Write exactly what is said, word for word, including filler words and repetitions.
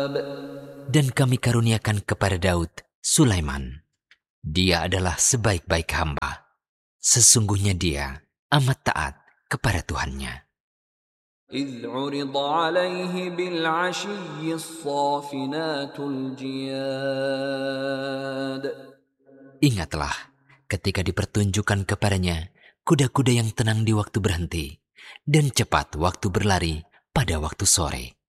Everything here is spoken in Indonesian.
Dan kami karuniakan kepada Daud Sulaiman. Dia adalah sebaik-baik hamba. Sesungguhnya dia amat taat kepada Tuhannya. إذ عرض عليه بالعشي الصافنات الجياد. Ingatlah ketika dipertunjukkan kepadanya kuda-kuda yang tenang di waktu berhenti dan cepat waktu berlari pada waktu sore.